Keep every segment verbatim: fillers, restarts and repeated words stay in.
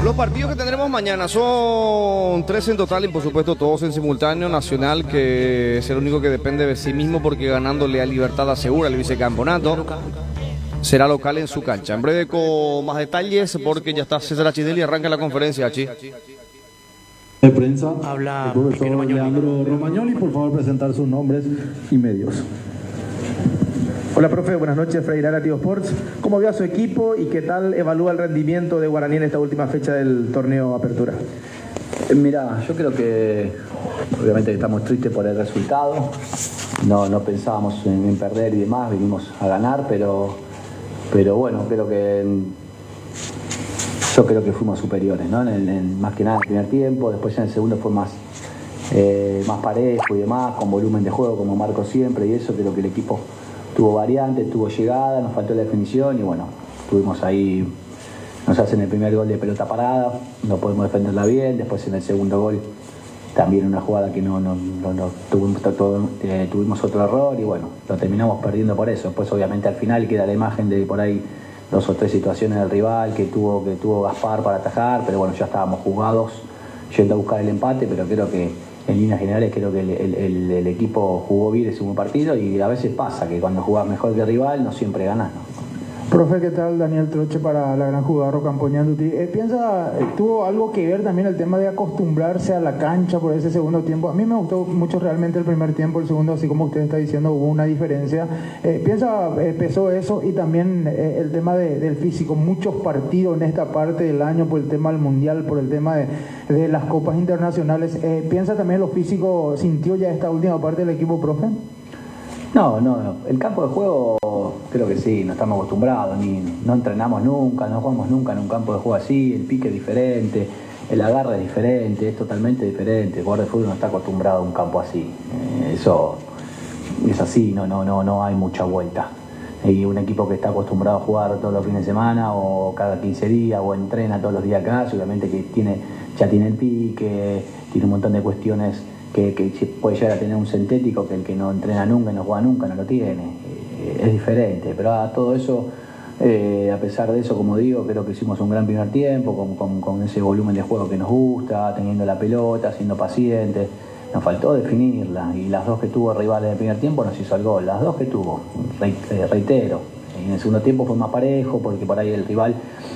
Los partidos que tendremos mañana son tres en total y por supuesto todos en simultáneo. Nacional, que es el único que depende de sí mismo porque ganándole a Libertad asegura el vicecampeonato. Será local en su cancha. En breve con más detalles porque ya está César Achidel y arranca la conferencia, Achi. De prensa, habla el profesor Leandro Romagnoli, por favor presentar sus nombres y medios. Hola, profe, buenas noches, Freddy Lara, Tío Sports. ¿Cómo vio a su equipo y qué tal evalúa el rendimiento de Guaraní en esta última fecha del torneo Apertura? Eh, Mira, yo creo que obviamente estamos tristes por el resultado. No, no pensábamos en, en perder y demás, vinimos a ganar, pero, pero bueno, creo que yo creo que fuimos superiores, ¿no? En el, en, más que nada en el primer tiempo, después en el segundo fue más, eh, más parejo y demás, con volumen de juego como marco siempre, y eso creo que el equipo tuvo variantes, tuvo llegada, nos faltó la definición y bueno, estuvimos ahí, nos hacen el primer gol de pelota parada, no podemos defenderla bien, después en el segundo gol también una jugada que no, no, no, no tuvimos, todo, eh, tuvimos otro error y bueno, lo terminamos perdiendo por eso. Después obviamente al final queda la imagen de por ahí dos o tres situaciones del rival que tuvo, que tuvo Gaspar para atajar, pero bueno, ya estábamos jugados yendo a buscar el empate, pero creo que en líneas generales creo que el, el, el, el equipo jugó bien el segundo partido y a veces pasa que cuando jugás mejor que el rival no siempre ganás, ¿no? Profe, ¿qué tal? Daniel Troche para la gran jugada Rocampoñanduti. Eh, ¿Piensa, eh, tuvo algo que ver también el tema de acostumbrarse a la cancha por ese segundo tiempo? A mí me gustó mucho realmente el primer tiempo, el segundo, así como usted está diciendo, hubo una diferencia. Eh, ¿Piensa, eh, pesó eso y también eh, el tema de, del físico? Muchos partidos en esta parte del año por el tema del Mundial, por el tema de, de las copas internacionales. Eh, ¿Piensa también lo físico, sintió ya esta última parte del equipo, profe? No, no, no. El campo de juego creo que sí, no estamos acostumbrados, ni no entrenamos nunca, no jugamos nunca en un campo de juego así, el pique es diferente, el agarre es diferente, es totalmente diferente. El jugador de fútbol no está acostumbrado a un campo así. Eh, eso es así, no, no, no, no hay mucha vuelta. Y un equipo que está acostumbrado a jugar todos los fines de semana o cada quince días o entrena todos los días acá, obviamente que tiene, ya tiene el pique, tiene un montón de cuestiones que, que puede llegar a tener un sintético que el que no entrena nunca y no juega nunca no lo tiene. Eh, es diferente, pero a todo eso, eh, a pesar de eso, como digo, creo que hicimos un gran primer tiempo con, con, con ese volumen de juego que nos gusta, teniendo la pelota, siendo pacientes. Nos faltó definirla y las dos que tuvo rivales del primer tiempo nos hizo el gol. Las dos que tuvo, reitero, en el segundo tiempo fue más parejo porque por ahí el rival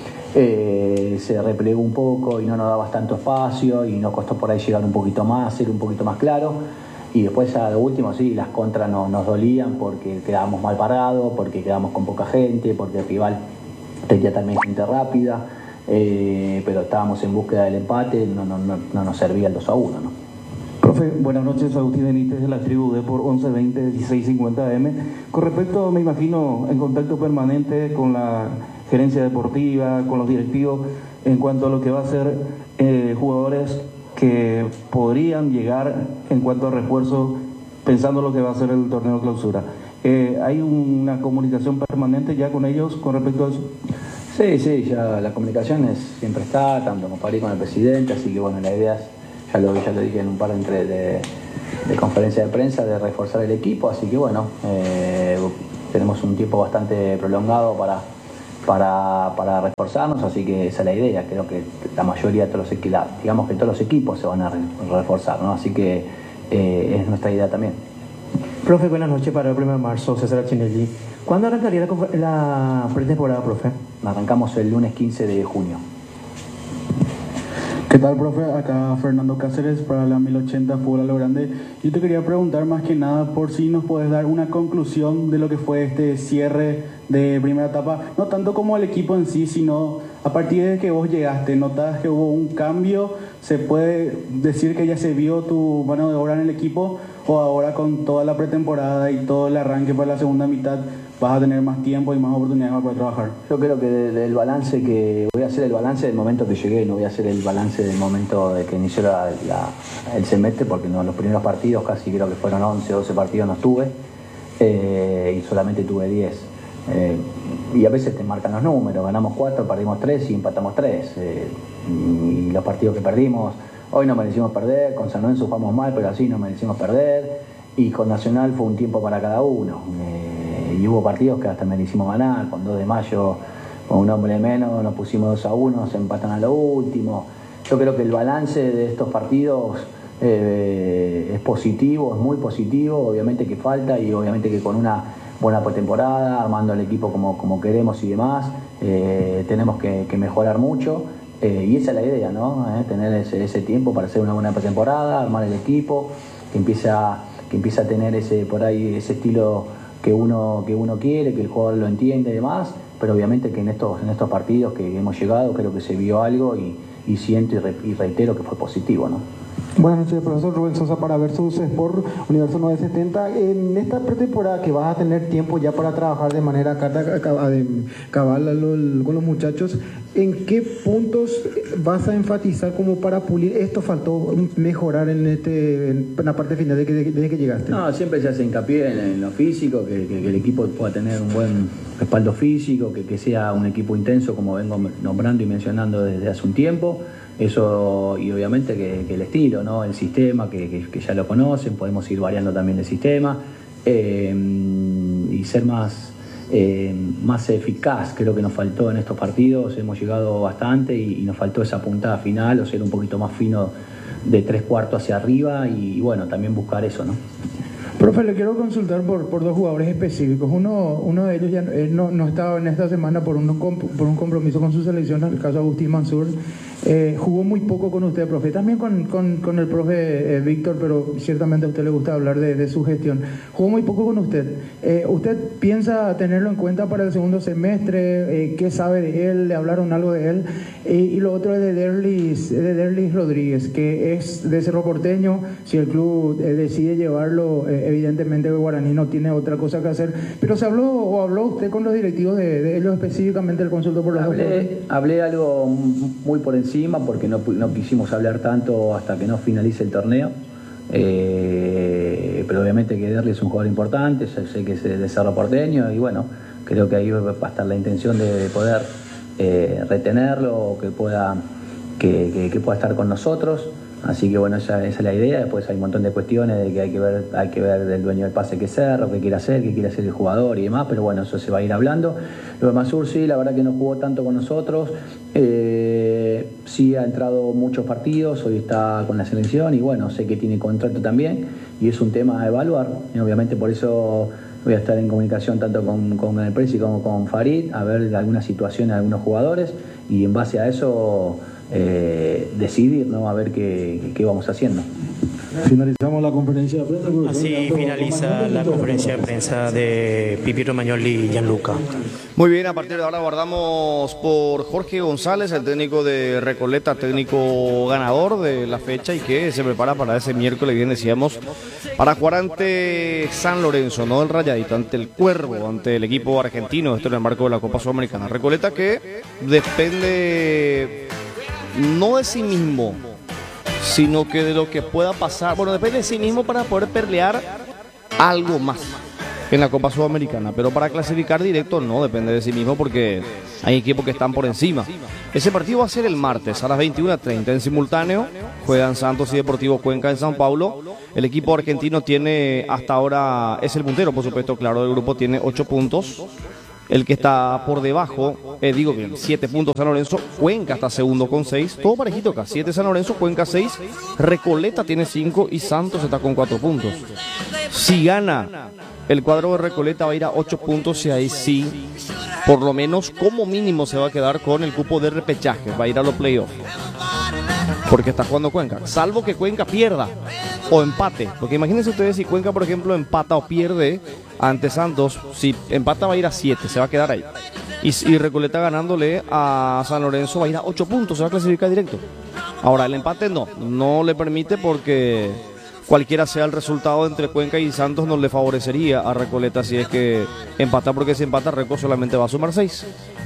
eh, se replegó un poco y no nos daba tanto espacio y nos costó por ahí llegar un poquito más, ser un poquito más claro. Y después a lo último sí, las contras no, nos dolían porque quedábamos mal parados, porque quedábamos con poca gente, porque el rival tenía también gente rápida, eh, pero estábamos en búsqueda del empate, no, no, no, no nos servía el dos a uno, ¿no? Profe, buenas noches, Agustín Benítez de la tribu D por once veinte dieciséis cincuenta M. Con respecto, me imagino, en contacto permanente con la gerencia deportiva, con los directivos, en cuanto a lo que va a ser eh, jugadores que podrían llegar en cuanto a refuerzo, pensando lo que va a ser el torneo de clausura. Eh, ¿Hay una comunicación permanente ya con ellos con respecto a eso? Sí, sí, ya la comunicación es, siempre está, tanto con París con el presidente, así que bueno, la idea es, ya lo, ya lo dije en un par de, de, de conferencias de prensa, de reforzar el equipo, así que bueno, eh, tenemos un tiempo bastante prolongado para, para, para reforzarnos, así que esa es la idea. Creo que la mayoría de todos los equipos, digamos que todos los equipos se van a reforzar, ¿no? Así que eh, es nuestra idea también. Profe, buenas noches para el primero de marzo, César Chinelli. ¿Cuándo arrancaría la, la pretemporada, profe? Arrancamos el lunes quince de junio. ¿Qué tal, profe? Acá Fernando Cáceres para la mil ochenta Fútbol a lo Grande. Yo te quería preguntar más que nada por si nos puedes dar una conclusión de lo que fue este cierre de primera etapa, no tanto como el equipo en sí, sino a partir de que vos llegaste, ¿notas que hubo un cambio? ¿Se puede decir que ya se vio tu mano de obra en el equipo o ahora con toda la pretemporada y todo el arranque para la segunda mitad vas a tener más tiempo y más oportunidades para poder trabajar? Yo creo que del balance que voy a hacer el balance del momento que llegué, no voy a hacer el balance del momento de que inició la, la, el semestre, porque no, los primeros partidos casi creo que fueron once, doce partidos no estuve, eh, y solamente tuve diez. Eh, y a veces te marcan los números, ganamos cuatro, perdimos tres y empatamos tres. Eh, y los partidos que perdimos, hoy no merecimos perder, con San Lorenzo jugamos mal, pero así no merecimos perder, y con Nacional fue un tiempo para cada uno. Eh, y hubo partidos que hasta merecimos ganar, con dos de mayo con un hombre menos nos pusimos dos a uno, se empatan a lo último. Yo creo que el balance de estos partidos eh, es positivo, es muy positivo, obviamente que falta y obviamente que con una buena pretemporada, armando el equipo como, como queremos y demás, eh, tenemos que, que mejorar mucho. Eh, y esa es la idea, ¿no? Eh, tener ese, ese tiempo para hacer una buena pretemporada, armar el equipo, que empiece a, que empiece a tener ese por ahí ese estilo que uno, que uno quiere, que el jugador lo entiende y demás, pero obviamente que en estos, en estos partidos que hemos llegado creo que se vio algo y, y siento y, re, y reitero que fue positivo, ¿no? Buenas noches, profesor Rubén Sosa para Versus Sport, Universo novecientos setenta. En esta pretemporada que vas a tener tiempo ya para trabajar de manera cabal con los muchachos, ¿en qué puntos vas a enfatizar como para pulir? Esto faltó mejorar en, este, en la parte final de que, desde que llegaste. No, siempre se hace hincapié en, en lo físico, que, que, que el equipo pueda tener un buen respaldo físico, que, que sea un equipo intenso como vengo nombrando y mencionando desde hace un tiempo. Eso, y obviamente que, que el estilo, ¿no? El sistema, que, que, que ya lo conocen, podemos ir variando también el sistema eh, y ser más, eh, más eficaz. Creo que nos faltó en estos partidos, hemos llegado bastante y, y nos faltó esa puntada final, o ser un poquito más fino de tres cuartos hacia arriba y, y bueno, también buscar eso, ¿no? Profe, le quiero consultar por, por dos jugadores específicos. Uno, uno de ellos ya él no, no estaba en esta semana por un, por un compromiso con su selección, en el caso de Agustín Mansur. Eh, jugó muy poco con usted, profe. También con, con, con el profe eh, Víctor, pero ciertamente a usted le gusta hablar de, de su gestión. Jugó muy poco con usted. Eh, ¿Usted piensa tenerlo en cuenta para el segundo semestre? Eh, ¿Qué sabe de él? ¿Le hablaron algo de él? Eh, y lo otro es de Derlis, de Derlis Rodríguez, que es de Cerro Porteño. Si el club eh, decide llevarlo, eh, evidentemente el Guaraní no tiene otra cosa que hacer. Pero ¿se habló o habló usted con los directivos de, de ellos específicamente, el consultor por los hablé, dos? Hablé algo muy por encima, porque no, no quisimos hablar tanto hasta que no finalice el torneo. Eh, pero obviamente que Derlis es un jugador importante, yo sé que es de Cerro Porteño y bueno, creo que ahí va a estar la intención de poder eh, retenerlo, que pueda, que, que, que pueda estar con nosotros. Así que bueno, esa, esa es la idea. Después hay un montón de cuestiones de que hay que ver, hay que ver del dueño del pase que es Cerro, qué quiere hacer, qué quiere hacer el jugador y demás, pero bueno, eso se va a ir hablando. Lo de Mansur sí, la verdad que no jugó tanto con nosotros, eh, sí ha entrado muchos partidos, hoy está con la selección y bueno, sé que tiene contrato también y es un tema a evaluar, y obviamente por eso voy a estar en comunicación tanto con, con el Presi como con Farid, a ver alguna situación de algunos jugadores y en base a eso Eh, decidir, ¿no? A ver qué, qué vamos haciendo. Finalizamos la conferencia de prensa. Así finaliza la conferencia de prensa de Pipi Romagnoli y Gianluca. Muy bien, a partir de ahora guardamos por Jorge González, el técnico de Recoleta, técnico ganador de la fecha y que se prepara para ese miércoles, bien decíamos, para jugar ante San Lorenzo, no el Rayadito, ante el Cuervo, ante el equipo argentino, esto en el marco de la Copa Sudamericana. Recoleta que depende no de sí mismo, sino que de lo que pueda pasar. Bueno, depende de sí mismo para poder pelear algo más en la Copa Sudamericana, pero para clasificar directo no depende de sí mismo porque hay equipos que están por encima. Ese partido va a ser el martes a las veintiuna treinta en simultáneo. Juegan Santos y Deportivo Cuenca en San Paulo. El equipo argentino tiene hasta ahora, es el puntero por supuesto, claro, del grupo, tiene ocho puntos. El que está por debajo, eh, digo bien, siete puntos San Lorenzo, Cuenca está segundo con seis, todo parejito acá, siete San Lorenzo, Cuenca seis, Recoleta tiene cinco y Santos está con cuatro puntos. Si gana el cuadro de Recoleta va a ir a ocho puntos y ahí sí, por lo menos como mínimo se va a quedar con el cupo de repechaje, va a ir a los playoffs. Porque está jugando Cuenca, salvo que Cuenca pierda o empate, porque imagínense ustedes si Cuenca por ejemplo empata o pierde ante Santos, si empata va a ir a siete, se va a quedar ahí. Y, y Recoleta ganándole a San Lorenzo va a ir a ocho puntos, se va a clasificar directo. Ahora el empate no, no le permite porque cualquiera sea el resultado entre Cuenca y Santos no le favorecería a Recoleta si es que empata, porque si empata Reco solamente va a sumar seis.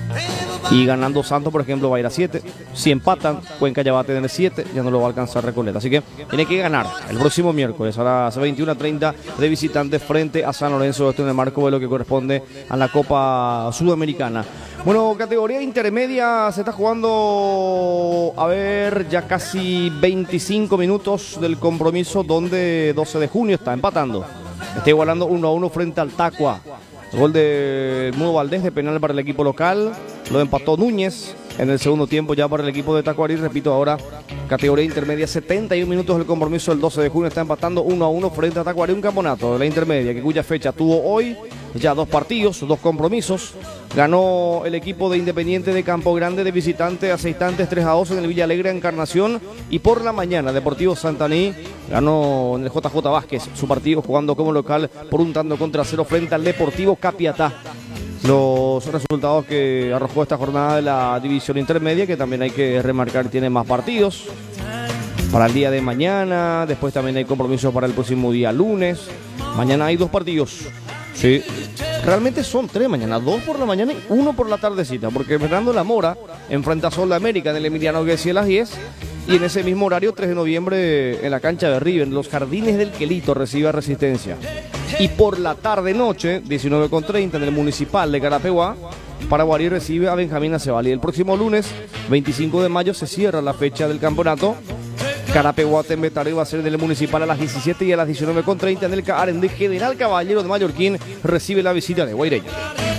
Y ganando Santos, por ejemplo, va a ir a siete. Si empatan, Cuenca ya va a tener siete, ya no lo va a alcanzar Recoleta. Así que tiene que ganar el próximo miércoles a las veintiuna treinta de visitante frente a San Lorenzo. Esto en el marco de lo que corresponde a la Copa Sudamericana. Bueno, categoría intermedia se está jugando, a ver, ya casi veinticinco minutos del compromiso donde doce de junio está empatando. Está igualando uno a uno frente al Tacua. Gol de Mudo Valdés de penal para el equipo local. Lo empató Núñez en el segundo tiempo ya para el equipo de Tacuarí. Repito, ahora categoría intermedia, setenta y un minutos del compromiso del doce de junio. Está empatando uno a uno frente a Tacuarí. Un campeonato de la intermedia que cuya fecha tuvo hoy ya dos partidos, dos compromisos. Ganó el equipo de Independiente de Campo Grande de visitante a Seistantes tres a dos en el Villa Alegre Encarnación. Y por la mañana Deportivo Santaní ganó en el J J Vázquez su partido jugando como local por un tanto contra cero frente al Deportivo Capiatá. Los resultados que arrojó esta jornada de la división intermedia, que también hay que remarcar tiene más partidos para el día de mañana. Después también hay compromisos para el próximo día lunes. Mañana hay dos partidos. Sí, realmente son tres mañana, dos por la mañana y uno por la tardecita, porque Fernando La Mora enfrenta a Sol de América en el Emiliano Guessy a las diez, y en ese mismo horario, tres de noviembre, en la cancha de River, en los Jardines del Quelito, recibe a Resistencia. Y por la tarde-noche, diecinueve con treinta, en el Municipal de Carapeguá, Paraguarí recibe a Benjamín Acebal. Y el próximo lunes, veinticinco de mayo, se cierra la fecha del campeonato. Carapeguá Tembetario va a ser del Municipal a las diecisiete y a las diecinueve con treinta en el Caarén de General Caballero de Mallorquín recibe la visita de Guaireña.